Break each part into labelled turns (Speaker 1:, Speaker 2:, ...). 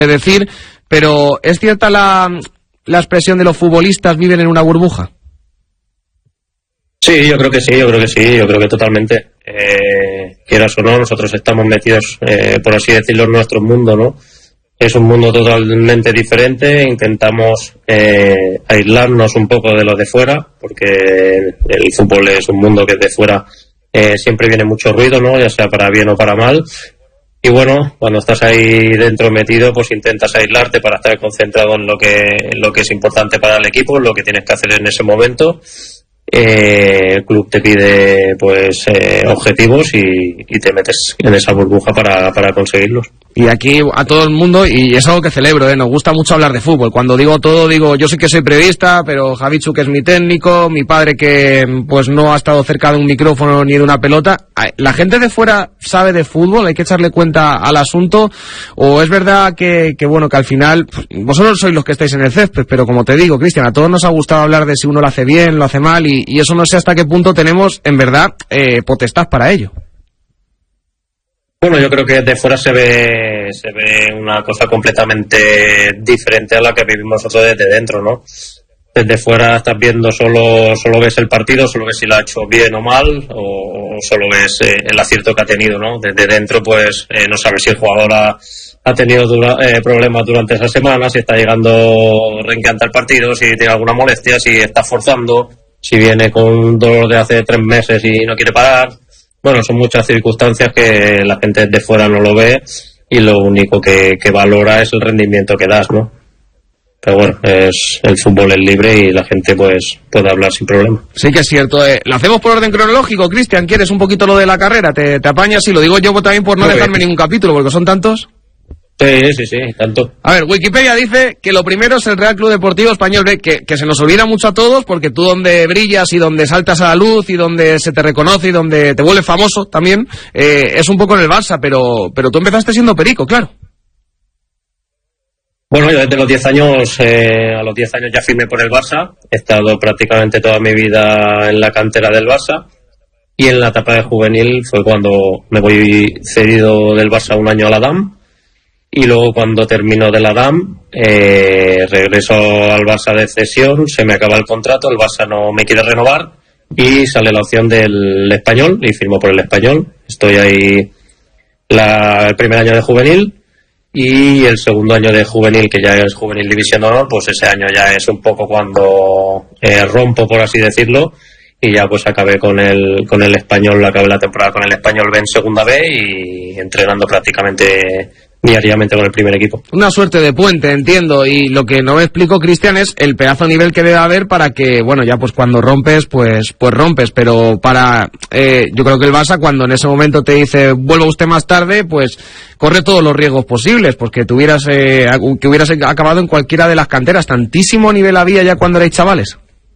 Speaker 1: decir, pero ¿es cierta la expresión de los futbolistas viven en una burbuja?
Speaker 2: Sí, yo creo que totalmente. Quieras o no, nosotros estamos metidos, por así decirlo, en nuestro mundo, ¿no? Es un mundo totalmente diferente, intentamos aislarnos un poco de lo de fuera, porque el fútbol es un mundo que de fuera siempre viene mucho ruido, ¿no? Ya sea para bien o para mal. Y bueno, cuando estás ahí dentro metido, pues intentas aislarte para estar concentrado en lo que es importante para el equipo, en lo que tienes que hacer en ese momento. El club te pide pues objetivos y te metes en esa burbuja para conseguirlos.
Speaker 1: Y aquí a todo el mundo, y es algo que celebro, nos gusta mucho hablar de fútbol. Cuando digo todo, digo, yo sé que soy periodista, pero Javichu, que es mi técnico, mi padre que pues no ha estado cerca de un micrófono ni de una pelota. ¿La gente de fuera sabe de fútbol? ¿Hay que echarle cuenta al asunto? ¿O es verdad que bueno, que al final, pues, vosotros sois los que estáis en el césped, pero como te digo, Cristian, a todos nos ha gustado hablar de si uno lo hace bien, lo hace mal, y eso no sé hasta qué punto tenemos, en verdad, potestad para ello?
Speaker 2: Bueno, yo creo que de fuera se ve una cosa completamente diferente a la que vivimos nosotros desde dentro, ¿no? Desde fuera estás viendo solo ves el partido, solo ves si lo ha hecho bien o mal, o solo ves el acierto que ha tenido, ¿no? Desde dentro, pues, no sabes si el jugador ha tenido problemas durante esa semana, si está llegando renqueante al partido, si tiene alguna molestia, si está forzando, si viene con un dolor de hace 3 meses y no quiere parar. Bueno, son muchas circunstancias que la gente de fuera no lo ve y lo único que valora es el rendimiento que das, ¿no? Pero bueno, el fútbol es libre y la gente pues puede hablar sin problema.
Speaker 1: Sí que es cierto. Lo hacemos por orden cronológico, Cristian. ¿Quieres un poquito lo de la carrera? ¿Te apañas? Sí, lo digo yo también por no dejarme ningún capítulo, porque son tantos.
Speaker 2: Sí, tanto.
Speaker 1: A ver, Wikipedia dice que lo primero es el Real Club Deportivo Español B, que se nos olvida mucho a todos, porque tú donde brillas y donde saltas a la luz y donde se te reconoce y donde te vuelves famoso también, es un poco en el Barça, pero tú empezaste siendo perico, claro.
Speaker 2: Bueno, yo desde los 10 años, a los 10 años ya firmé por el Barça, he estado prácticamente toda mi vida en la cantera del Barça, y en la etapa de juvenil fue cuando me voy cedido del Barça un año a la DAM. Y luego cuando termino de la DAM, regreso al Barça de cesión, se me acaba el contrato, el Barça no me quiere renovar y sale la opción del Español y firmo por el Español. Estoy ahí el primer año de juvenil y el segundo año de juvenil, que ya es juvenil división de honor, pues ese año ya es un poco cuando rompo, por así decirlo, y ya pues acabé con el Español, acabé la temporada con el Español B en segunda B y entrenando prácticamente diariamente con el primer equipo.
Speaker 1: Una suerte de puente, entiendo, y lo que no me explico, Cristian, es el pedazo de nivel que debe haber para que, bueno, ya pues cuando rompes, pues rompes, pero yo creo que el Barça cuando en ese momento te dice vuelva usted más tarde, pues corre todos los riesgos posibles, porque que hubieras acabado en cualquiera de las canteras. ¿Tantísimo nivel había ya cuando erais chavales?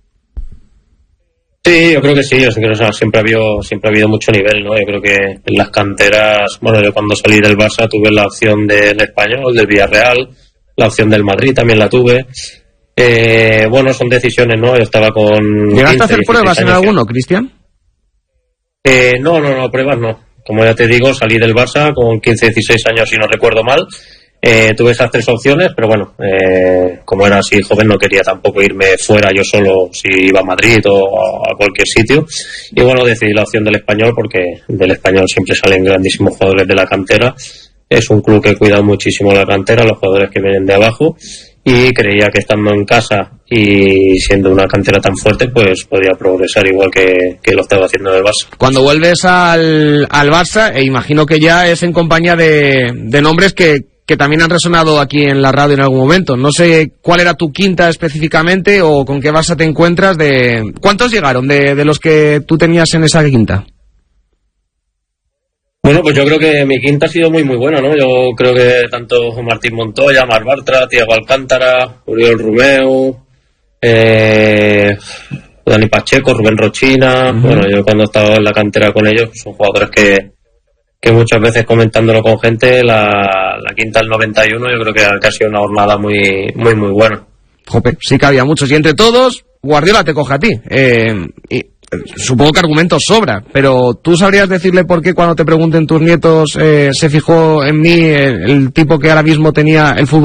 Speaker 2: Sí, yo creo que sí, siempre ha habido mucho nivel, ¿no? Yo creo que en las canteras, bueno, yo cuando salí del Barça tuve la opción del Español, del Villarreal, la opción del Madrid también la tuve. Bueno, son decisiones, ¿no? Yo estaba con...
Speaker 1: ¿Llegaste a hacer pruebas en alguno, Cristian?
Speaker 2: No, pruebas no. Como ya te digo, salí del Barça con 15, 16 años, si no recuerdo mal. Tuve esas 3 opciones, pero bueno, como era así joven no quería tampoco irme fuera yo solo si iba a Madrid o a cualquier sitio. Y bueno, decidí la opción del Español porque del Español siempre salen grandísimos jugadores de la cantera. Es un club que cuida muchísimo la cantera, los jugadores que vienen de abajo, y creía que estando en casa y siendo una cantera tan fuerte, pues podía progresar igual que lo estaba haciendo del Barça.
Speaker 1: Cuando vuelves al Barça, imagino que ya es en compañía de nombres que también han resonado aquí en la radio en algún momento. No sé cuál era tu quinta específicamente o con qué Barça te encuentras. ¿Cuántos llegaron de los que tú tenías en esa quinta?
Speaker 2: Bueno, pues yo creo que mi quinta ha sido muy buena, ¿no? Yo creo que tanto Martín Montoya, Marc Bartra, Thiago Alcántara, Oriol Romeu, Dani Pacheco, Rubén Rochina. Bueno, yo cuando he estado en la cantera con ellos, son jugadores que muchas veces comentándolo con gente, la quinta del 91 yo creo que ha sido una jornada muy buena.
Speaker 1: Jope, sí que había muchos, y entre todos Guardiola te coge a ti. supongo que argumentos sobra, pero ¿tú sabrías decirle por qué cuando te pregunten tus nietos se fijó en mí el tipo que ahora mismo tenía el fútbol